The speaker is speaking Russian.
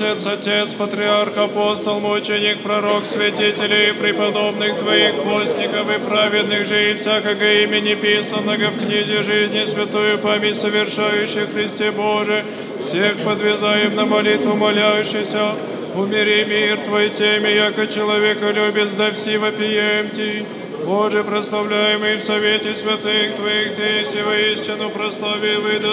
Старец, Отец, Патриарх, Апостол, Мученик, Пророк, Святителей, преподобных Твоих, постников и праведных же, и всякого имени писанного в книге жизни, святую память совершающих Христе Боже, всех подвязаем на молитву моляющихся, умири мир Твой теме, яко человека любит, да все вопием Ти. Боже, прославляемый в совете святых Твоих, Ты, если воистину прослави, выда